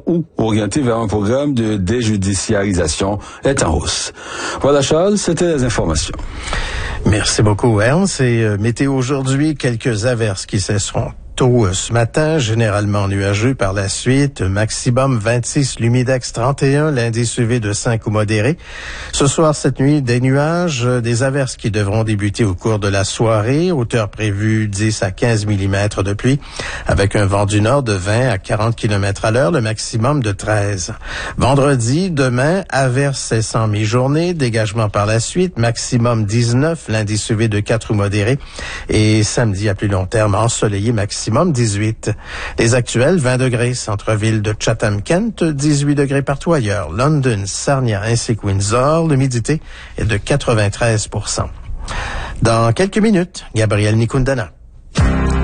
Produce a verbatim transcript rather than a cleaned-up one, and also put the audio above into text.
ou orientée vers un programme de déjudiciarisation est en hausse. Voilà Charles, c'était les informations. Merci beaucoup Ernst. Et euh, météo aujourd'hui, quelques averses qui cesseront tôt ce matin, généralement nuageux par la suite, maximum vingt-six, l'humidex trente et un, l'indice U V de cinq ou modéré. Ce soir, cette nuit, des nuages, des averses qui devront débuter au cours de la soirée, hauteur prévue dix à quinze millimètres de pluie, avec un vent du nord de vingt à quarante kilomètres à l'heure, le maximum de treize. Vendredi, demain, averses cessant mi-journée, dégagement par la suite, maximum dix-neuf, l'indice U V de quatre ou modéré, et samedi à plus long terme, ensoleillé, maximum dix-huit. Les actuels, vingt degrés, centre-ville de Chatham-Kent, dix-huit degrés partout ailleurs. London, Sarnia ainsi que Windsor, l'humidité est de quatre-vingt-treize pour cent. Dans quelques minutes, Gabriel Nikundana.